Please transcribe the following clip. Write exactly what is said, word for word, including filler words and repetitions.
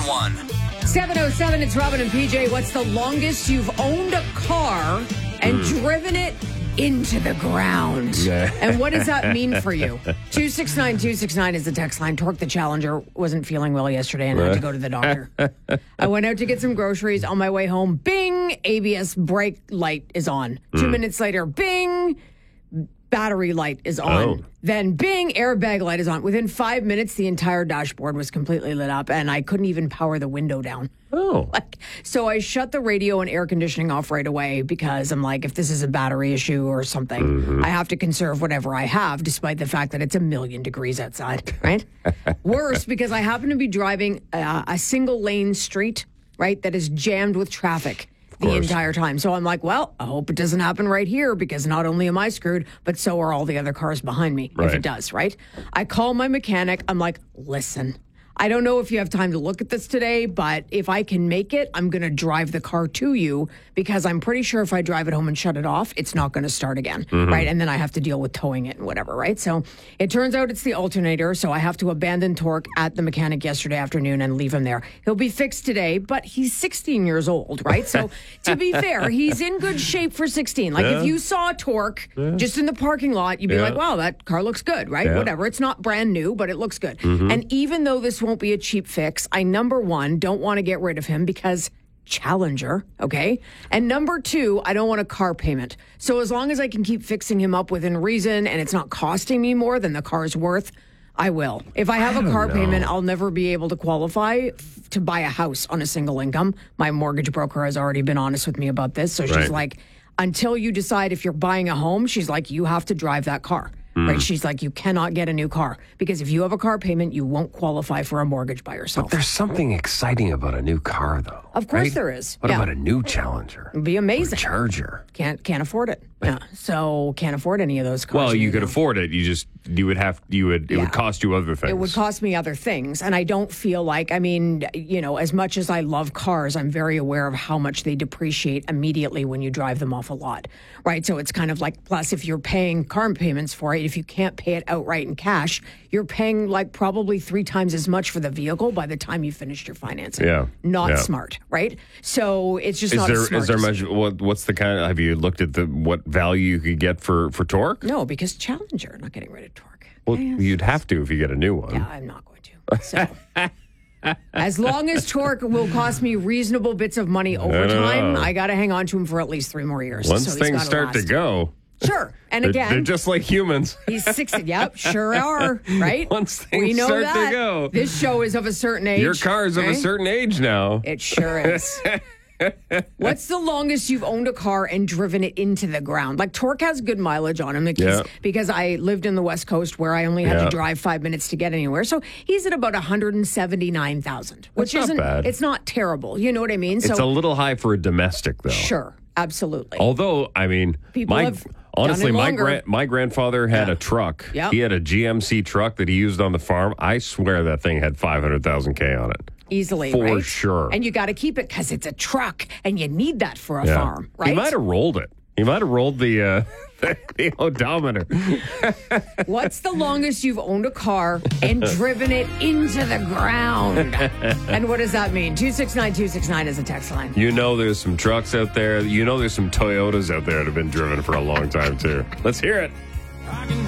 one. seven oh seven, it's Robin and P J. What's the longest you've owned a car and mm. driven it into the ground? Yeah. And what does that mean for you? two six nine two six nine is the text line. Torque the Challenger wasn't feeling well yesterday and had to go to the doctor. I went out to get some groceries. On my way home, bing, A B S brake light is on. Mm. Two minutes later, bing, battery light is on. Oh. Then bing, airbag light is on. Within five minutes, the entire dashboard was completely lit up and I couldn't even power the window down. Oh. Like, so I shut the radio and air conditioning off right away because I'm like, if this is a battery issue or something, mm-hmm. I have to conserve whatever I have, despite the fact that it's a million degrees outside, right? Worse, because I happen to be driving uh, a single lane street, right, that is jammed with traffic the entire time. So I'm like, well, I hope it doesn't happen right here because not only am I screwed, but so are all the other cars behind me right. if it does, right? I call my mechanic. I'm like, listen, I don't know if you have time to look at this today, but if I can make it, I'm going to drive the car to you because I'm pretty sure if I drive it home and shut it off, it's not going to start again, mm-hmm. right? And then I have to deal with towing it and whatever, right? So it turns out it's the alternator, so I have to abandon Torque at the mechanic yesterday afternoon and leave him there. He'll be fixed today, but he's sixteen years old, right? So to be fair, he's in good shape for sixteen. Like yeah. if you saw Torque yeah. just in the parking lot, you'd be yeah. like, wow, that car looks good, right? Yeah. Whatever. It's not brand new, but it looks good. Mm-hmm. And even though this won't be a cheap fix, I, number one, don't want to get rid of him because Challenger, okay? And number two, I don't want a car payment. So as long as I can keep fixing him up within reason and it's not costing me more than the car's worth, I will. If I have I a car know. payment, I'll never be able to qualify f- to buy a house on a single income. My mortgage broker has already been honest with me about this. So she's right. like, until you decide if you're buying a home, she's like, you have to drive that car. Mm. Right? She's like, you cannot get a new car because if you have a car payment, you won't qualify for a mortgage by yourself. But there's something exciting about a new car, though. Of course right? there is. What yeah. about a new Challenger? It'd be amazing. Or a Charger. Can't can't afford it. Yeah. So can't afford any of those cars. Well, you could afford it. You just you would have you would it yeah. would cost you other things. It would cost me other things, and I don't feel like I mean, you know, as much as I love cars, I'm very aware of how much they depreciate immediately when you drive them off a lot. Right? So it's kind of like plus if you're paying car payments for it, if you can't pay it outright in cash, you're paying like probably three times as much for the vehicle by the time you finished your financing. Yeah. Not yeah. smart, right? So it's just is not there, a smart Is there decision. much, what, what's the kind of, have you looked at the what value you could get for, for Torque? No, because Challenger, I'm not getting rid of Torque. Well, yeah. you'd have to if you get a new one. Yeah, I'm not going to. So as long as Torque will cost me reasonable bits of money over time, I got to hang on to him for at least three more years. Once so things start last. to go. Sure. And they're, again, they're just like humans. He's sixty. Yep, sure are. Right? Once things we know start that. to go. This show is of a certain age. Your car is right? of a certain age now. It sure is. What's the longest you've owned a car and driven it into the ground? Like Torque has good mileage on him because, yeah. because I lived in the West Coast where I only had yeah. to drive five minutes to get anywhere. So he's at about one hundred seventy-nine thousand, which That's isn't not bad. It's not terrible. You know what I mean? It's so, a little high for a domestic, though. Sure, absolutely. Although, I mean, People my have honestly, done it my longer. grand my grandfather had Yeah. a truck. Yep. He had a G M C truck that he used on the farm. I swear that thing had five hundred thousand K on it. Easily, For right? sure. And you got to keep it because it's a truck and you need that for a Yeah. farm, right? He might have rolled it. He might have rolled the, uh, the odometer. What's the longest you've owned a car and driven it into the ground? And what does that mean? two six nine two six nine is a text line. You know there's some trucks out there. You know there's some Toyotas out there that have been driven for a long time, too. Let's hear it.